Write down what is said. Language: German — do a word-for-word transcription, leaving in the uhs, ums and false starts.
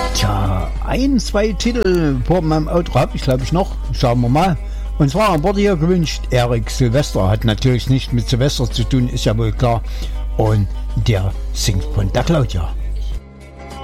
Tja, ein, zwei Titel vor meinem Auto habe ich, glaube ich, noch. Schauen wir mal. Und zwar wurde hier gewünscht, Erik Silvester. Hat natürlich nichts mit Silvester zu tun, ist ja wohl klar. Und der singt von der Claudia.